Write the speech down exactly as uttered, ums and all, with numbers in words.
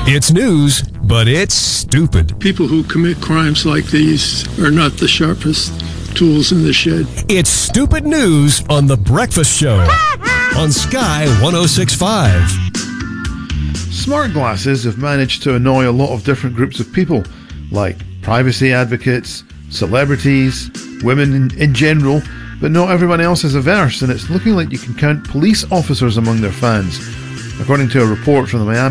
It's news, but it's stupid. People who commit crimes like these are not the sharpest tools in the shed. It's stupid news on The Breakfast Show on Sky one oh six point five. Smart glasses have managed to annoy a lot of different groups of people, like privacy advocates, celebrities, women in, in general, but not everyone else is averse, and it's looking like you can count police officers among their fans. According to a report from the Miami